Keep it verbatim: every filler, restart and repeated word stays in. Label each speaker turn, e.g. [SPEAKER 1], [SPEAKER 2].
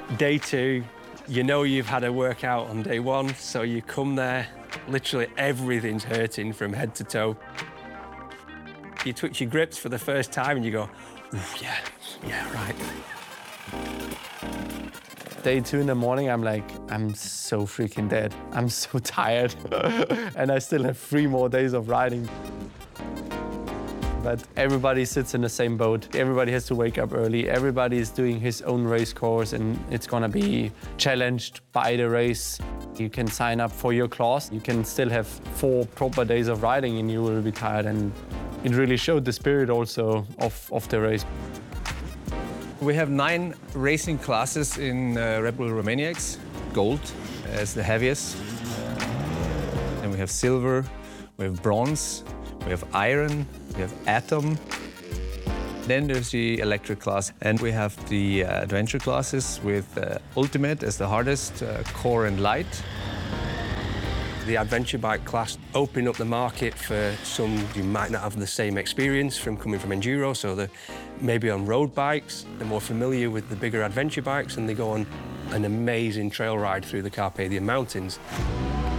[SPEAKER 1] Day two, you know you've had a workout on day one, so you come there, literally everything's hurting from head to toe. You twitch your grips for the first time and you go, yeah, yeah, right.
[SPEAKER 2] Day two in the morning, I'm like, I'm so freaking dead. I'm so tired. And I still have three more days of riding. But everybody sits in the same boat. Everybody has to wake up early. Everybody is doing his own race course, and it's gonna be challenged by the race. You can sign up for your class. You can still have four proper days of riding and you will be tired. And it really showed the spirit also of, of the race.
[SPEAKER 3] We have nine racing classes in uh, Red Bull Romania X. Gold as the heaviest. And we have silver, we have bronze, we have iron, we have atom. Then there's the electric class. And we have the uh, adventure classes with uh, ultimate as the hardest, uh, core and light.
[SPEAKER 1] The adventure bike class opening up the market for some who might not have the same experience from coming from enduro, so they're maybe on road bikes, they're more familiar with the bigger adventure bikes, and they go on an amazing trail ride through the Carpathian Mountains.